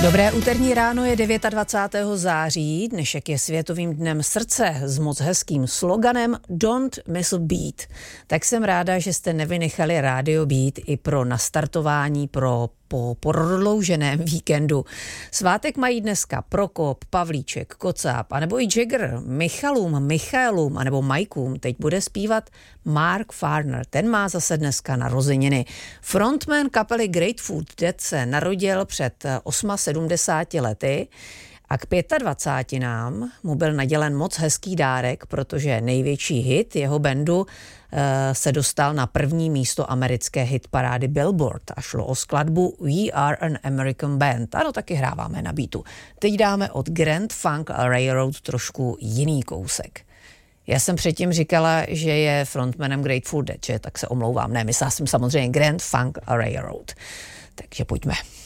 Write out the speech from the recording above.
Dobré úterní ráno, je 29. září, dnešek je Světovým dnem srdce s moc hezkým sloganem Don't miss a beat. Tak jsem ráda, že jste nevynechali rádio Beat i pro nastartování po prodlouženém víkendu. Svátek mají dneska Prokop, Pavlíček, Kocáb, anebo i Jagger, Michaelům, anebo Majkům. Teď bude zpívat Mark Farner, ten má zase dneska narozeniny. Frontman kapely Grateful Dead se narodil před 78 lety a k 25 mu byl nadělen moc hezký dárek, protože největší hit jeho bandu se dostal na první místo americké hitparády Billboard a šlo o skladbu We Are an American Band. Ano, taky hráváme na beatu. Teď dáme od Grand Funk Railroad trošku jiný kousek. Já jsem předtím říkala, že je frontmanem Grateful Dead, že? Tak se omlouvám. Ne, myslela jsem samozřejmě Grand Funk Railroad. Takže pojďme.